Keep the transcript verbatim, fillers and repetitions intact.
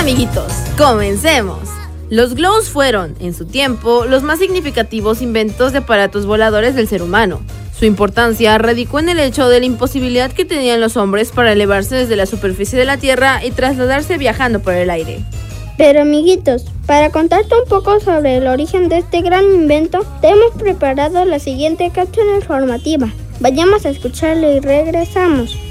amiguitos, comencemos. Los globos fueron, en su tiempo, los más significativos inventos de aparatos voladores del ser humano. Su importancia radicó en el hecho de la imposibilidad que tenían los hombres para elevarse desde la superficie de la Tierra y trasladarse viajando por el aire. Pero amiguitos, para contarte un poco sobre el origen de este gran invento, te hemos preparado la siguiente cápsula informativa. Vayamos a escucharlo y regresamos.